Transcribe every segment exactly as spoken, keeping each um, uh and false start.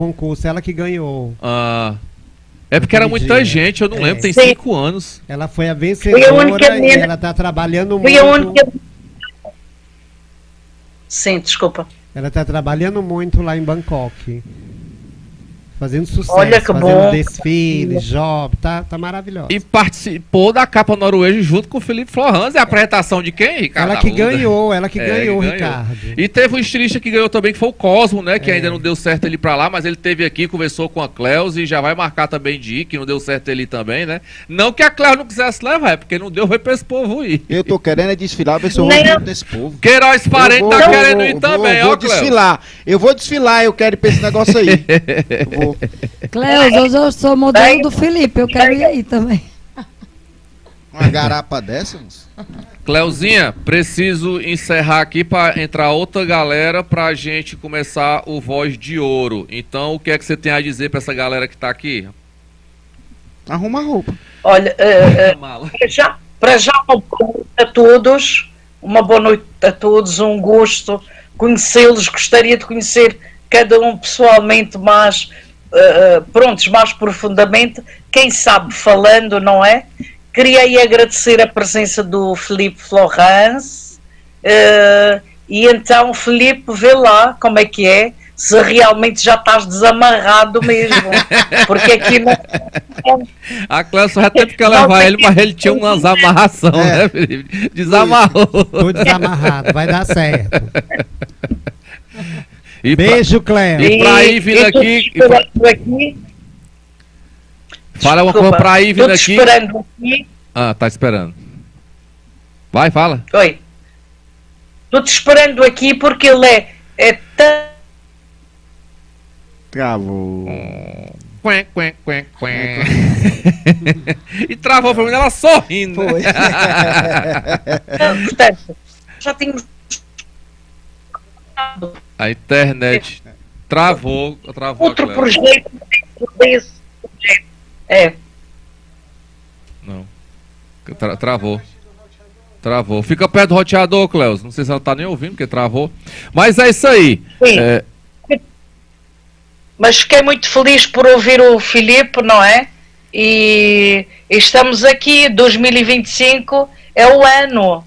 concurso, ela que ganhou. Ah, é porque era muita dia. gente, eu não É. lembro, tem Sim. cinco anos. Ela foi a Fui a vencedora única e menina- ela tá trabalhando Fui a muito. única. Sim, desculpa. Ela tá trabalhando muito lá em Bangkok. Fazendo sucesso, Olha que fazendo bom. desfile, job, tá, tá maravilhosa. E participou da capa norueguesa junto com o Felipe Florans. É a apresentação de quem, Ricardo? Ela que Arruda? ganhou, ela que É, ganhou, que ganhou. Ricardo. E teve um estilista que ganhou também, que foi o Cosmo, né? Que É. ainda não deu certo ele ir pra lá, mas ele teve aqui, conversou com a Cleus e já vai marcar também de ir, que não deu certo ele ir também, né? Não que a Cleus não quisesse levar, é porque não deu, foi pra esse povo ir. Eu tô querendo é desfilar, ver se eu vou Nem eu- junto desse povo. Queiroz Parente Eu tá vou, querendo vou, ir vou, também, vou ó, Cleus. desfilar. Eu vou desfilar, eu quero ir pra esse negócio aí. Eu vou. Cleus, hoje eu sou modelo Daí- do Felipe, eu quero ir aí também. Uma garapa dessa, moço? Cleuzinha, preciso encerrar aqui para entrar outra galera pra gente começar o Voz de Ouro. Então, o que é que você tem a dizer pra essa galera que tá aqui? Arruma a roupa. Olha, eh, eh, Mala. para já, para já uma boa noite a todos, uma boa noite a todos, um gosto conhecê-los, gostaria de conhecer cada um pessoalmente mais, uh, prontos, mais profundamente, quem sabe falando, não é? Queria aí agradecer a presença do Felipe Florans, uh, e então, Felipe, vê lá como é que é, se realmente já estás desamarrado mesmo, porque aqui não... A Cleus só já teve que levar ele, mas ele tinha umas amarração, É. né, Felipe? Desamarrou. Tô desamarrado, vai dar certo. E pra- Beijo, Cléo. E pra ir vindo e tô aqui- te esperando aqui. Fala uma Desculpa, coisa pra ir vindo tô te aqui. esperando aqui. Ah, tá esperando. Vai, fala. Oi. Estou te esperando aqui porque ele é, é tão. Travou. Quen, quen, quen, quen. E travou pra mim, ela sorrindo. Foi. Portanto, já tínhamos. A internet travou, travou. Outro Cléo. projeto desse projeto. É. Não. Tra- travou. Travou. Fica perto do roteador, Cleus. Não sei se ela tá nem ouvindo, porque travou. Mas é isso aí. Sim. É, Mas fiquei muito feliz por ouvir o Filipe, não é? E estamos aqui, dois mil e vinte e cinco é o ano.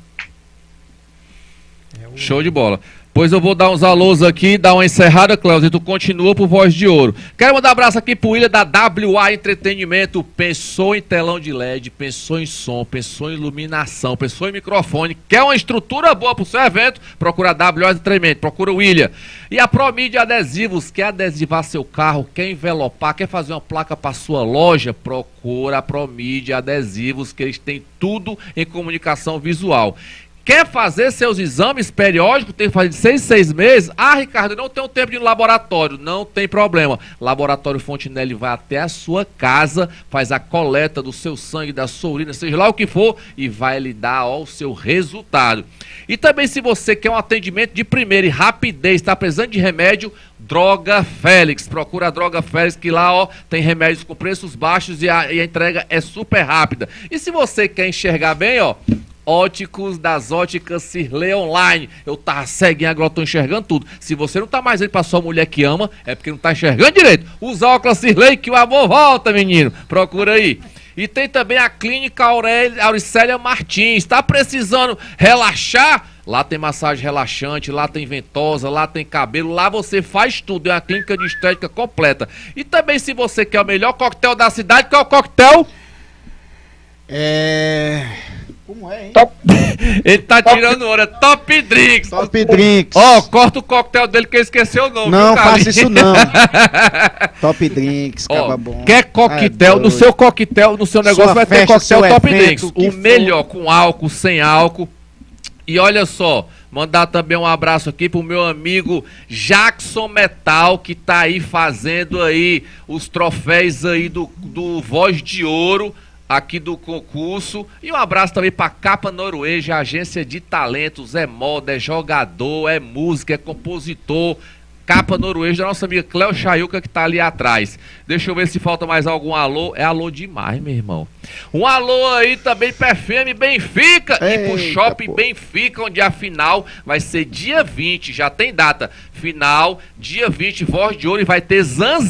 show de bola. Pois eu vou dar uns alôs aqui, dar uma encerrada, Cleus, e tu continua pro Voz de Ouro. Quero mandar um abraço aqui pro William da W A Entretenimento. Pensou em telão de L E D, pensou em som, pensou em iluminação, pensou em microfone. Quer uma estrutura boa pro seu evento? Procura W A Entretenimento, procura o William. E a Promídia Adesivos, quer adesivar seu carro, quer envelopar, quer fazer uma placa para sua loja? Procura a Promídia Adesivos, que eles têm tudo em comunicação visual. Quer fazer seus exames periódicos? Tem que fazer de seis em seis meses? Ah, Ricardo, eu não tenho tempo de ir no laboratório. Não tem problema. Laboratório Fontinelli vai até a sua casa, faz a coleta do seu sangue, da sua urina, seja lá o que for, e vai lhe dar ó, o seu resultado. E também, se você quer um atendimento de primeira e rapidez, está precisando de remédio, Droga Félix. Procura a Droga Félix, que lá ó, tem remédios com preços baixos e a, e a entrega é super rápida. E se você quer enxergar bem, ó, Óticos das Óticas Cirlei Online. Eu tava ceguinho, agora eu tô enxergando tudo. Se você não tá mais indo pra sua mulher que ama, é porque não tá enxergando direito. Usa óculos Cirlei que o amor volta, menino. Procura aí. E tem também a Clínica Aurélia, Auricélia Martins. Tá precisando relaxar? Lá tem massagem relaxante, lá tem ventosa, lá tem cabelo, lá você faz tudo. É uma clínica de estética completa. E também, se você quer o melhor coquetel da cidade, qual é o coquetel? É. Como é, hein? Ele tá tirando hora. Top Drinks. Top Drinks. Ó, oh, corta o coquetel dele que eu esqueci o nome. Não viu, Carlinhos? faça isso não. Top Drinks, Ó, caba bom. quer coquetel, É no seu coquetel, no seu negócio Sua vai ter festa, coquetel seu Top evento, Drinks. o que O for. melhor, com álcool, sem álcool. E olha só, mandar também um abraço aqui pro meu amigo Jackson Metal, que tá aí fazendo aí os troféus aí do, do Voz de Ouro aqui do concurso. E um abraço também pra Capa Noruega, agência de talentos, é moda, é jogador, é música, é compositor. Capa Noruega da nossa amiga Cleo Chayuca, que tá ali atrás. Deixa eu ver se falta mais algum alô. É alô demais, meu irmão. Um alô aí também pra F M Benfica. E pro Eita, Shopping pô. Benfica, onde a final vai ser dia vinte. Já tem data. Final, dia vinte, Voz de Ouro, e vai ter Zanz